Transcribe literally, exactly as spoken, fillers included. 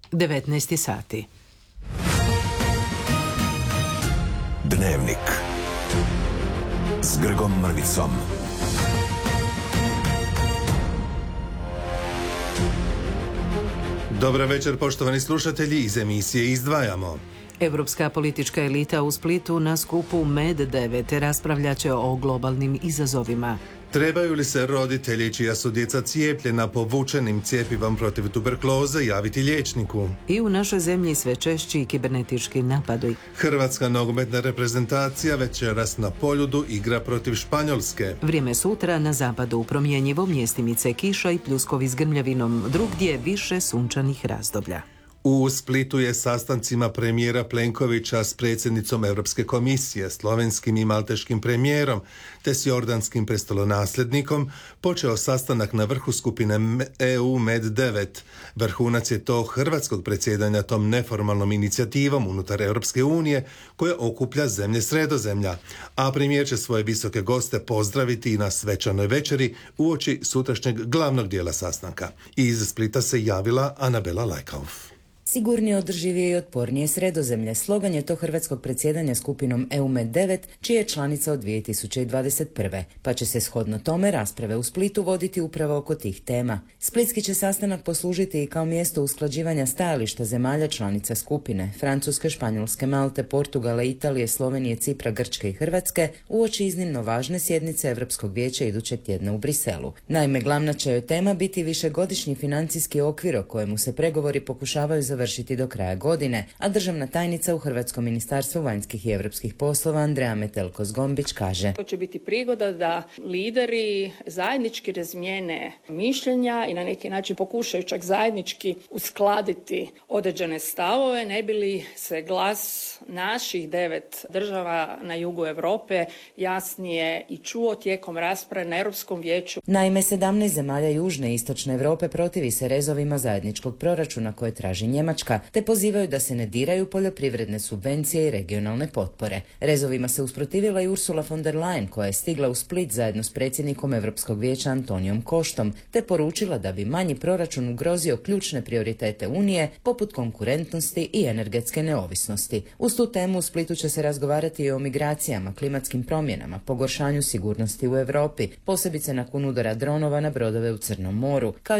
devetnaest sati. Dnevnik s Grgom Mrvicom. Dobar večer, poštovani slušatelji, iz emisije Izdvajamo. Europska politička elita u Splitu na skupu Med devet raspravljat će o globalnim izazovima. Trebaju li se roditelji čija su djeca cijepljena povučenim cjepivom protiv tuberkuloze javiti liječniku? I u našoj zemlji sve češći kibernetički napadi. Hrvatska nogometna reprezentacija večeras na Poljudu igra protiv Španjolske. Vrijeme sutra na zapadu promjenjivo, mjestimice kiša i pljuskovi s grmljavinom, drugdje više sunčanih razdoblja. U Splitu je sastancima premijera Plenkovića s predsjednicom Europske komisije, slovenskim i malteškim premijerom te s jordanskim prestolonasljednikom počeo sastanak na vrhu skupine E U Med devet. Vrhunac je to hrvatskog predsjedanja tom neformalnom inicijativom unutar Europske unije koja okuplja zemlje Sredozemlja, a premijer će svoje visoke goste pozdraviti i na svečanoj večeri uoči sutrašnjeg glavnog dijela sastanka. Iz Splita se javila Anabela Lajkauf. Sigurnije, održivije i otpornije Sredozemlje. Slogan je to hrvatskog predsjedanja skupinom E U Med devet, čija je članica od dvije tisuće dvadeset prve. Pa će se shodno tome rasprave u Splitu voditi upravo oko tih tema. Splitski će sastanak poslužiti i kao mjesto usklađivanja stajališta zemalja članica skupine Francuske, Španjolske, Malte, Portugala, Italije, Slovenije, Cipra, Grčke i Hrvatske uoči iznimno važne sjednice Europskog vijeća idućeg tjedna u Briselu. Naime, glavna će joj tema biti višegodišnji financijski okvir o kojemu se pregovori pokušavaju završiti do kraja godine, a državna tajnica u Hrvatskom ministarstvu vanjskih i europskih poslova Andreja Metelko-Zgombić kaže: To će biti prigoda da lideri zajednički razmijene mišljenja i na neki način pokušaju čak zajednički uskladiti određene stavove, ne bi li se glas naših devet država na jugu Europe jasnije i čuo tijekom rasprave na Europskom vijeću. Naime, sedamnaest zemalja južne i istočne Europe protivi se rezovima zajedničkog proračuna koje traži Njemačka, te pozivaju da se ne diraju poljoprivredne subvencije i regionalne potpore. Rezovima se usprotivila i Ursula von der Leyen, koja je stigla u Split zajedno s predsjednikom Europskog vijeća Antonijom Koštom, te poručila da bi manji proračun ugrozio ključne prioritete Unije, poput konkurentnosti i energetske neovisnosti. Uz tu temu u Splitu će se razgovarati i o migracijama, klimatskim promjenama, pogoršanju sigurnosti u Europi, posebice nakon udara dronova na brodove u Crnom moru, kao